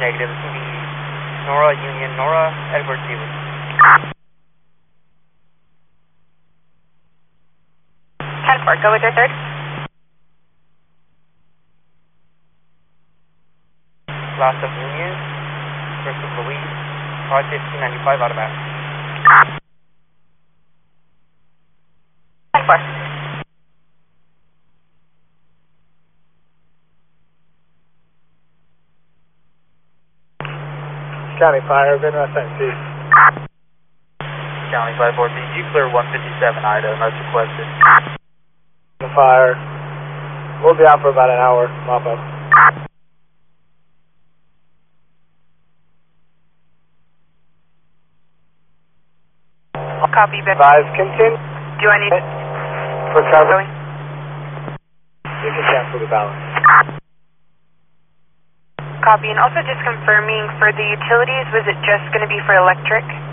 Negative. It's going to be Nora Union, Nora Edward Zulu. 10-4, go with your third. Last of Union, first of Louise, 51595 out of bounds. 10-4. County Fire, been SNC. County 5-4, you clear 157 Ida, as requested. The fire. We'll be out for about an hour. Mop up. Copy, Ben. Advise, continue. Do I need For cover. going? You can cancel the balance. Copy, and also just confirming for the utilities, was it just going to be for electric?